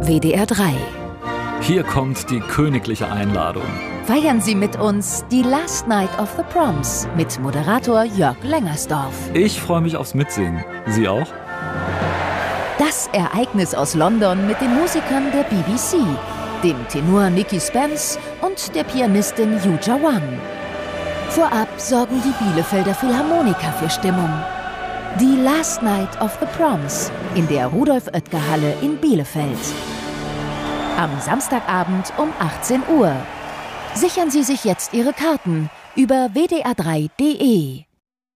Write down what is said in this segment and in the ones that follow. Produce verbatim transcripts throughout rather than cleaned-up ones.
W D R drei. Hier kommt die königliche Einladung. Feiern Sie mit uns die Last Night of the Proms mit Moderator Jörg Lengersdorf. Ich freue mich aufs Mitsingen. Sie auch? Das Ereignis aus London mit den Musikern der B B C, dem Tenor Nicky Spence und der Pianistin Yuja Wang. Vorab sorgen die Bielefelder Philharmoniker für Stimmung. Die Last Night of the Proms in der Rudolf-Oetker-Halle in Bielefeld. Am Samstagabend um achtzehn Uhr. Sichern Sie sich jetzt Ihre Karten über w d r drei punkt d e.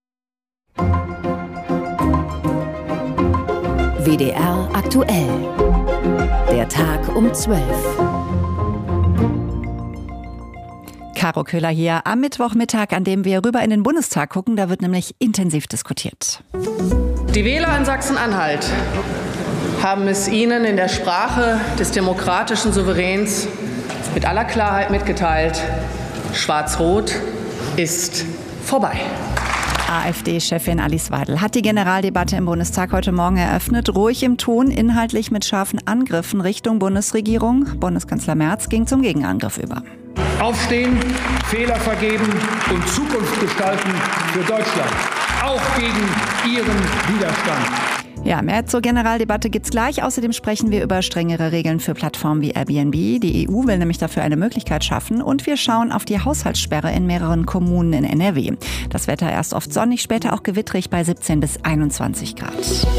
W D R aktuell. Der Tag um zwölf. Caro Köhler hier am Mittwochmittag, an dem wir rüber in den Bundestag gucken. Da wird nämlich intensiv diskutiert. Die Wähler in Sachsen-Anhalt haben es Ihnen in der Sprache des demokratischen Souveräns mit aller Klarheit mitgeteilt: Schwarz-Rot ist vorbei. AfD-Chefin Alice Weidel hat die Generaldebatte im Bundestag heute Morgen eröffnet. Ruhig im Ton, inhaltlich mit scharfen Angriffen Richtung Bundesregierung. Bundeskanzler Merz ging zum Gegenangriff über. Aufstehen, Fehler vergeben und Zukunft gestalten für Deutschland. Auch gegen Ihren Widerstand. Ja, mehr zur Generaldebatte gibt's gleich. Außerdem sprechen wir über strengere Regeln für Plattformen wie Airbnb. Die E U will nämlich dafür eine Möglichkeit schaffen. Und wir schauen auf die Haushaltssperre in mehreren Kommunen in N R W. Das Wetter erst oft sonnig, später auch gewittrig bei siebzehn bis einundzwanzig Grad.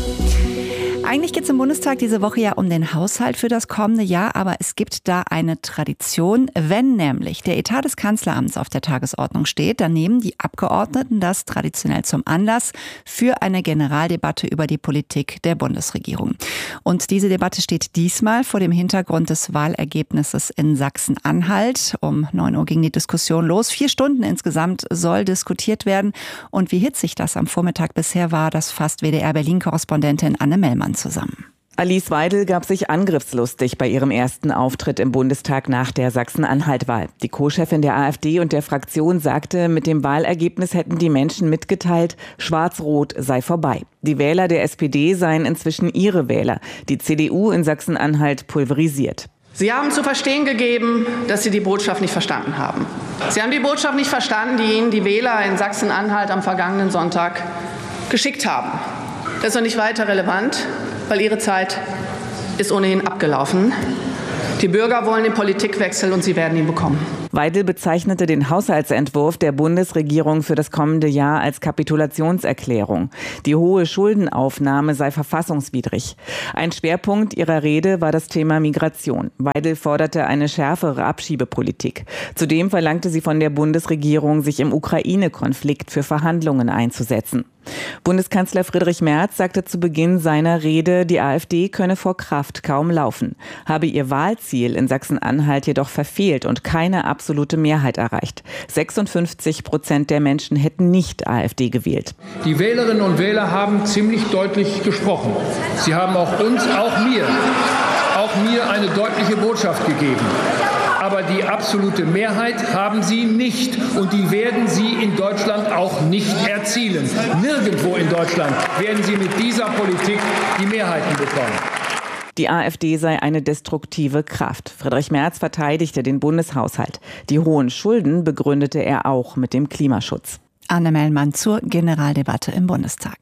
Eigentlich geht es im Bundestag diese Woche ja um den Haushalt für das kommende Jahr, aber es gibt da eine Tradition. Wenn nämlich der Etat des Kanzleramts auf der Tagesordnung steht, dann nehmen die Abgeordneten das traditionell zum Anlass für eine Generaldebatte über die Politik der Bundesregierung. Und diese Debatte steht diesmal vor dem Hintergrund des Wahlergebnisses in Sachsen-Anhalt. Um neun Uhr ging die Diskussion los. Vier Stunden insgesamt soll diskutiert werden. Und wie hitzig das am Vormittag bisher war, das fasst W D R-Berlin-Korrespondentin Anne Mellmann zusammen. Alice Weidel gab sich angriffslustig bei ihrem ersten Auftritt im Bundestag nach der Sachsen-Anhalt-Wahl. Die Co-Chefin der AfD und der Fraktion sagte, mit dem Wahlergebnis hätten die Menschen mitgeteilt, Schwarz-Rot sei vorbei. Die Wähler der S P D seien inzwischen ihre Wähler, die C D U in Sachsen-Anhalt pulverisiert. Sie haben zu verstehen gegeben, dass Sie die Botschaft nicht verstanden haben. Sie haben die Botschaft nicht verstanden, die Ihnen die Wähler in Sachsen-Anhalt am vergangenen Sonntag geschickt haben. Das ist noch nicht weiter relevant, weil Ihre Zeit ist ohnehin abgelaufen. Die Bürger wollen den Politikwechsel und sie werden ihn bekommen. Weidel bezeichnete den Haushaltsentwurf der Bundesregierung für das kommende Jahr als Kapitulationserklärung. Die hohe Schuldenaufnahme sei verfassungswidrig. Ein Schwerpunkt ihrer Rede war das Thema Migration. Weidel forderte eine schärfere Abschiebepolitik. Zudem verlangte sie von der Bundesregierung, sich im Ukraine-Konflikt für Verhandlungen einzusetzen. Bundeskanzler Friedrich Merz sagte zu Beginn seiner Rede, die AfD könne vor Kraft kaum laufen, habe ihr Wahlziel in Sachsen-Anhalt jedoch verfehlt und keine absolute Mehrheit erreicht. sechsundfünfzig Prozent der Menschen hätten nicht AfD gewählt. Die Wählerinnen und Wähler haben ziemlich deutlich gesprochen. Sie haben auch uns, auch mir, auch mir eine deutliche Botschaft gegeben. Aber die absolute Mehrheit haben sie nicht und die werden sie in Deutschland auch nicht erzielen. Nirgendwo in Deutschland werden sie mit dieser Politik die Mehrheiten bekommen. Die AfD sei eine destruktive Kraft. Friedrich Merz verteidigte den Bundeshaushalt. Die hohen Schulden begründete er auch mit dem Klimaschutz. Anne Mellmann zur Generaldebatte im Bundestag.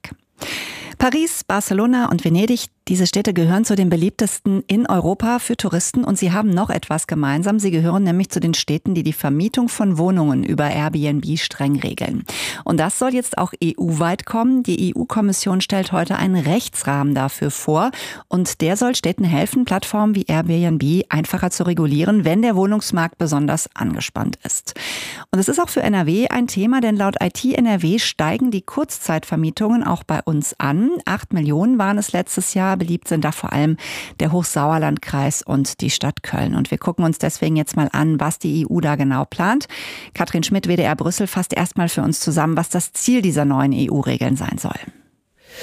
Paris, Barcelona und Venedig, diese Städte gehören zu den beliebtesten in Europa für Touristen und sie haben noch etwas gemeinsam. Sie gehören nämlich zu den Städten, die die Vermietung von Wohnungen über Airbnb streng regeln. Und das soll jetzt auch E U-weit kommen. Die E U-Kommission stellt heute einen Rechtsrahmen dafür vor und der soll Städten helfen, Plattformen wie Airbnb einfacher zu regulieren, wenn der Wohnungsmarkt besonders angespannt ist. Und es ist auch für N R W ein Thema, denn laut I T N R W steigen die Kurzzeitvermietungen auch bei uns an. Acht Millionen waren es letztes Jahr. Beliebt sind da vor allem der Hochsauerlandkreis und die Stadt Köln. Und wir gucken uns deswegen jetzt mal an, was die E U da genau plant. Katrin Schmidt, W D R Brüssel, fasst erstmal für uns zusammen, was das Ziel dieser neuen E U-Regeln sein soll.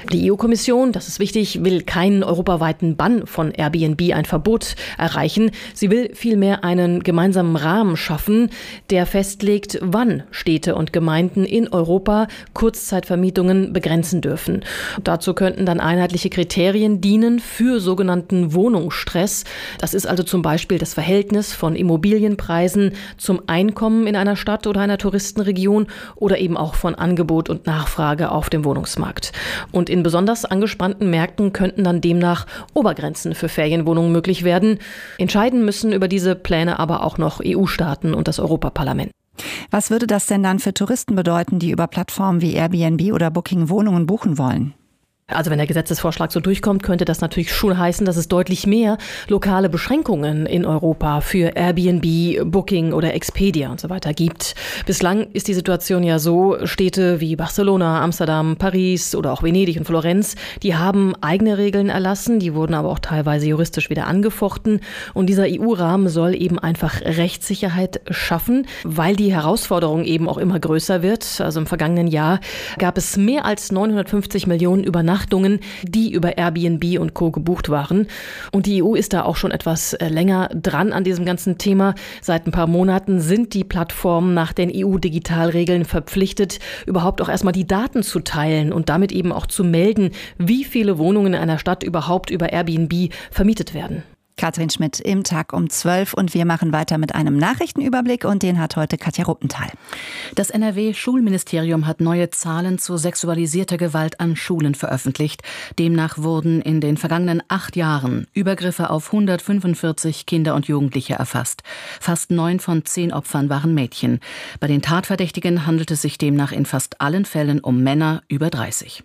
Die E U-Kommission, das ist wichtig, will keinen europaweiten Bann von Airbnb, ein Verbot erreichen. Sie will vielmehr einen gemeinsamen Rahmen schaffen, der festlegt, wann Städte und Gemeinden in Europa Kurzzeitvermietungen begrenzen dürfen. Dazu könnten dann einheitliche Kriterien dienen für sogenannten Wohnungsstress. Das ist also zum Beispiel das Verhältnis von Immobilienpreisen zum Einkommen in einer Stadt oder einer Touristenregion oder eben auch von Angebot und Nachfrage auf dem Wohnungsmarkt. Und in besonders angespannten Märkten könnten dann demnach Obergrenzen für Ferienwohnungen möglich werden. Entscheiden müssen über diese Pläne aber auch noch E U-Staaten und das Europaparlament. Was würde das denn dann für Touristen bedeuten, die über Plattformen wie Airbnb oder Booking Wohnungen buchen wollen? Also wenn der Gesetzesvorschlag so durchkommt, könnte das natürlich schon heißen, dass es deutlich mehr lokale Beschränkungen in Europa für Airbnb, Booking oder Expedia und so weiter gibt. Bislang ist die Situation ja so, Städte wie Barcelona, Amsterdam, Paris oder auch Venedig und Florenz, die haben eigene Regeln erlassen, die wurden aber auch teilweise juristisch wieder angefochten. Und dieser E U-Rahmen soll eben einfach Rechtssicherheit schaffen, weil die Herausforderung eben auch immer größer wird. Also im vergangenen Jahr gab es mehr als neunhundertfünfzig Millionen Übernachtungen, die über Airbnb und Co. gebucht waren. Und die E U ist da auch schon etwas länger dran an diesem ganzen Thema. Seit ein paar Monaten sind die Plattformen nach den E U-Digitalregeln verpflichtet, überhaupt auch erstmal die Daten zu teilen und damit eben auch zu melden, wie viele Wohnungen in einer Stadt überhaupt über Airbnb vermietet werden. Katrin Schmidt im Tag um zwölf und wir machen weiter mit einem Nachrichtenüberblick und den hat heute Katja Ruppenthal. Das N R W-Schulministerium hat neue Zahlen zu sexualisierter Gewalt an Schulen veröffentlicht. Demnach wurden in den vergangenen acht Jahren Übergriffe auf hundertfünfundvierzig Kinder und Jugendliche erfasst. Fast neun von zehn Opfern waren Mädchen. Bei den Tatverdächtigen handelt es sich demnach in fast allen Fällen um Männer über dreißig.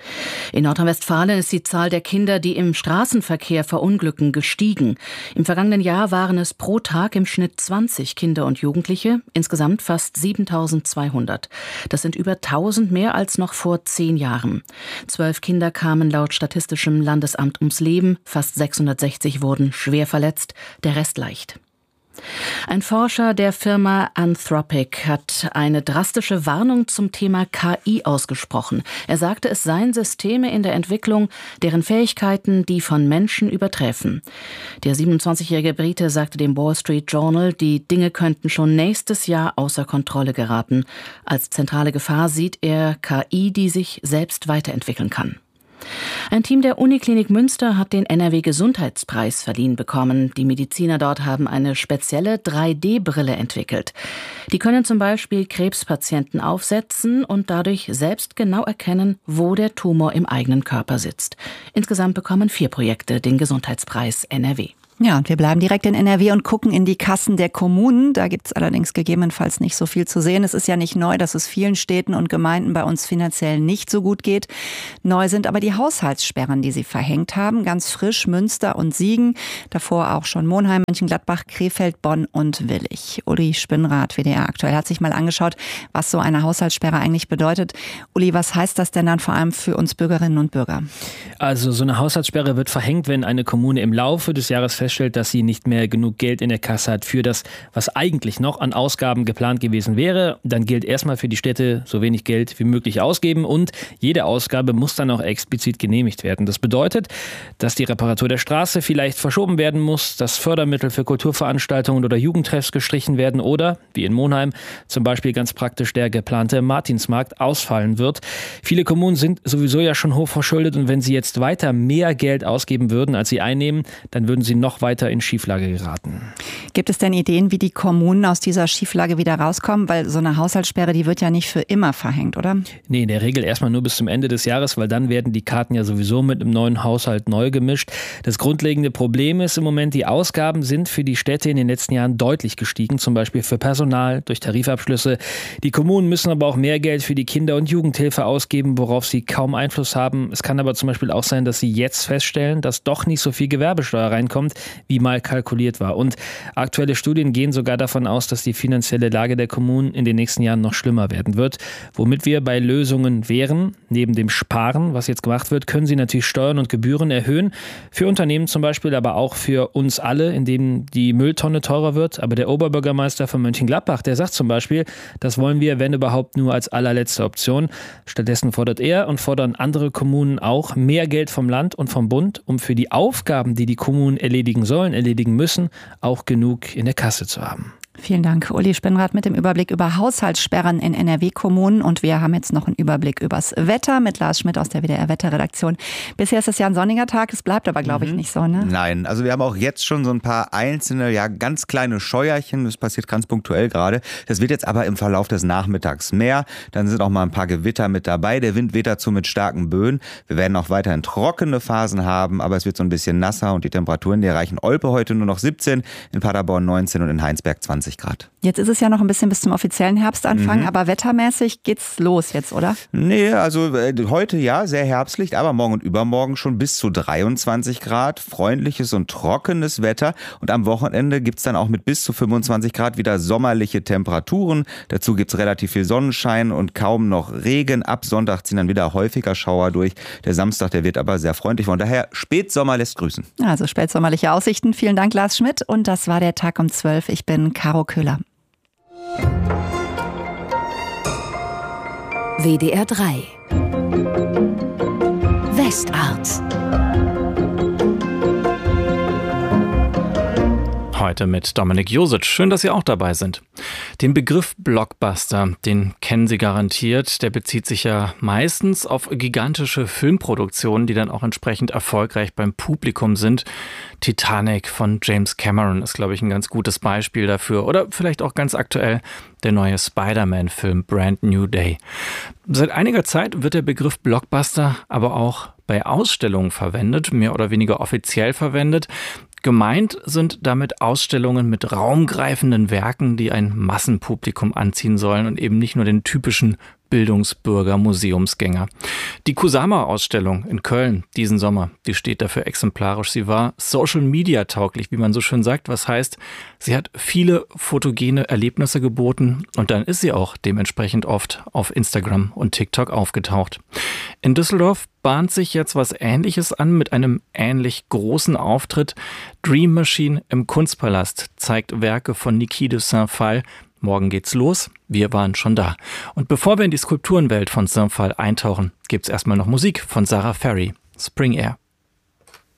In Nordrhein-Westfalen ist die Zahl der Kinder, die im Straßenverkehr verunglücken, gestiegen. Im vergangenen Jahr waren es pro Tag im Schnitt zwanzig Kinder und Jugendliche, insgesamt fast siebentausendzweihundert. Das sind über tausend mehr als noch vor zehn Jahren. Zwölf Kinder kamen laut Statistischem Landesamt ums Leben, fast sechshundertsechzig wurden schwer verletzt, der Rest leicht. Ein Forscher der Firma Anthropic hat eine drastische Warnung zum Thema K I ausgesprochen. Er sagte, es seien Systeme in der Entwicklung, deren Fähigkeiten die von Menschen übertreffen. Der siebenundzwanzigjährige Brite sagte dem Wall Street Journal, die Dinge könnten schon nächstes Jahr außer Kontrolle geraten. Als zentrale Gefahr sieht er K I, die sich selbst weiterentwickeln kann. Ein Team der Uniklinik Münster hat den N R W-Gesundheitspreis verliehen bekommen. Die Mediziner dort haben eine spezielle drei D Brille entwickelt. Die können zum Beispiel Krebspatienten aufsetzen und dadurch selbst genau erkennen, wo der Tumor im eigenen Körper sitzt. Insgesamt bekommen vier Projekte den Gesundheitspreis N R W. Ja, und wir bleiben direkt in N R W und gucken in die Kassen der Kommunen. Da gibt es allerdings gegebenenfalls nicht so viel zu sehen. Es ist ja nicht neu, dass es vielen Städten und Gemeinden bei uns finanziell nicht so gut geht. Neu sind aber die Haushaltssperren, die sie verhängt haben. Ganz frisch Münster und Siegen. Davor auch schon Monheim, Mönchengladbach, Krefeld, Bonn und Willich. Uli Spinnrath, W D R aktuell, hat sich mal angeschaut, was so eine Haushaltssperre eigentlich bedeutet. Uli, was heißt das denn dann vor allem für uns Bürgerinnen und Bürger? Also so eine Haushaltssperre wird verhängt, wenn eine Kommune im Laufe des Jahres feststellt, dass sie nicht mehr genug Geld in der Kasse hat für das, was eigentlich noch an Ausgaben geplant gewesen wäre. Dann gilt erstmal für die Städte so wenig Geld wie möglich ausgeben und jede Ausgabe muss dann auch explizit genehmigt werden. Das bedeutet, dass die Reparatur der Straße vielleicht verschoben werden muss, dass Fördermittel für Kulturveranstaltungen oder Jugendtreffs gestrichen werden oder, wie in Monheim, zum Beispiel ganz praktisch der geplante Martinsmarkt ausfallen wird. Viele Kommunen sind sowieso ja schon hoch verschuldet und wenn sie jetzt weiter mehr Geld ausgeben würden, als sie einnehmen, dann würden sie noch weiter in Schieflage geraten. Gibt es denn Ideen, wie die Kommunen aus dieser Schieflage wieder rauskommen? Weil so eine Haushaltssperre, die wird ja nicht für immer verhängt, oder? Nee, in der Regel erstmal nur bis zum Ende des Jahres, weil dann werden die Karten ja sowieso mit einem neuen Haushalt neu gemischt. Das grundlegende Problem ist im Moment, die Ausgaben sind für die Städte in den letzten Jahren deutlich gestiegen, zum Beispiel für Personal, durch Tarifabschlüsse. Die Kommunen müssen aber auch mehr Geld für die Kinder- und Jugendhilfe ausgeben, worauf sie kaum Einfluss haben. Es kann aber zum Beispiel auch sein, dass sie jetzt feststellen, dass doch nicht so viel Gewerbesteuer reinkommt, wie mal kalkuliert war. Und aktuelle Studien gehen sogar davon aus, dass die finanzielle Lage der Kommunen in den nächsten Jahren noch schlimmer werden wird. Womit wir bei Lösungen wären, neben dem Sparen, was jetzt gemacht wird, können sie natürlich Steuern und Gebühren erhöhen. Für Unternehmen zum Beispiel, aber auch für uns alle, indem die Mülltonne teurer wird. Aber der Oberbürgermeister von Mönchengladbach, der sagt zum Beispiel, das wollen wir, wenn überhaupt, nur als allerletzte Option. Stattdessen fordert er und fordern andere Kommunen auch mehr Geld vom Land und vom Bund, um für die Aufgaben, die die Kommunen erledigen sollen, erledigen müssen, auch genug in der Kasse zu haben. Vielen Dank, Uli Spinnrad mit dem Überblick über Haushaltssperren in N R W-Kommunen. Und wir haben jetzt noch einen Überblick übers Wetter mit Lars Schmidt aus der W D R-Wetterredaktion. Bisher ist es ja ein sonniger Tag, es bleibt aber, glaube ich, nicht so, ne? Nein, also wir haben auch jetzt schon so ein paar einzelne, ja ganz kleine Scheuerchen. Das passiert ganz punktuell gerade. Das wird jetzt aber im Verlauf des Nachmittags mehr. Dann sind auch mal ein paar Gewitter mit dabei. Der Wind weht dazu mit starken Böen. Wir werden auch weiterhin trockene Phasen haben, aber es wird so ein bisschen nasser und die Temperaturen, die erreichen Olpe heute nur noch siebzehn, in Paderborn neunzehn und in Heinsberg zwanzig Grad. Jetzt ist es ja noch ein bisschen bis zum offiziellen Herbstanfang, mhm. aber wettermäßig geht's los jetzt, oder? Nee, also äh, heute ja, sehr herbstlich, aber morgen und übermorgen schon bis zu dreiundzwanzig Grad, freundliches und trockenes Wetter und am Wochenende gibt's dann auch mit bis zu fünfundzwanzig Grad wieder sommerliche Temperaturen. Dazu gibt's relativ viel Sonnenschein und kaum noch Regen. Ab Sonntag ziehen dann wieder häufiger Schauer durch. Der Samstag, der wird aber sehr freundlich, von daher Spätsommer lässt grüßen. Also spätsommerliche Aussichten. Vielen Dank, Lars Schmidt, und das war der Tag um zwölf. Ich bin Caro Köhler. W D R drei Westart. Heute mit Dominik Josic. Schön, dass Sie auch dabei sind. Den Begriff Blockbuster, den kennen Sie garantiert. Der bezieht sich ja meistens auf gigantische Filmproduktionen, die dann auch entsprechend erfolgreich beim Publikum sind. Titanic von James Cameron ist, glaube ich, ein ganz gutes Beispiel dafür. Oder vielleicht auch ganz aktuell der neue Spider-Man-Film Brand New Day. Seit einiger Zeit wird der Begriff Blockbuster aber auch bei Ausstellungen verwendet, mehr oder weniger offiziell verwendet. Gemeint sind damit Ausstellungen mit raumgreifenden Werken, die ein Massenpublikum anziehen sollen und eben nicht nur den typischen Bildungsbürger, Museumsgänger. Die Kusama-Ausstellung in Köln diesen Sommer, die steht dafür exemplarisch. Sie war Social-Media-tauglich, wie man so schön sagt, was heißt, sie hat viele fotogene Erlebnisse geboten und dann ist sie auch dementsprechend oft auf Instagram und TikTok aufgetaucht. In Düsseldorf bahnt sich jetzt was Ähnliches an mit einem ähnlich großen Auftritt. Dream Machine im Kunstpalast zeigt Werke von Niki de Saint-Phalle. Morgen geht's los. Wir waren schon da. Und bevor wir in die Skulpturenwelt von Saint-Phalle eintauchen, gibt's erstmal noch Musik von Sarah Ferry. Spring Air.